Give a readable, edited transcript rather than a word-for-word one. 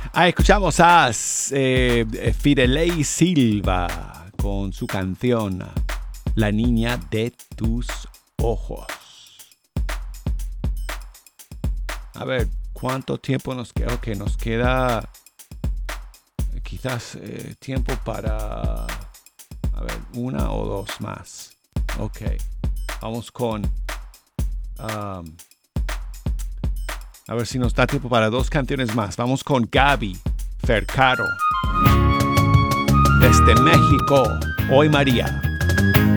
Escuchamos a Fidelei Silva con su canción La niña de tus ojos. A ver, ¿cuánto tiempo nos queda? Ok, nos queda quizás tiempo para, a ver, una o dos más. Ok, vamos con, a ver si nos da tiempo para dos canciones más. Vamos con Gaby Fercaro. Desde México, Hoy María.